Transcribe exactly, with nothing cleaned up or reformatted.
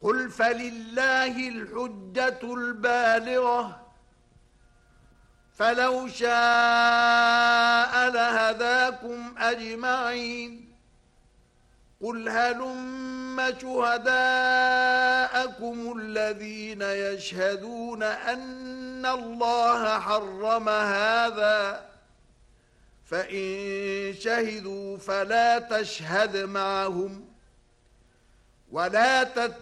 قل فلله الحجة البالغة فلو شاء لهداكم أجمعين قل هلم شهداءكم الذين يشهدون أن الله حرم هذا فإن شهدوا فلا تشهد معهم ولا تتبعوا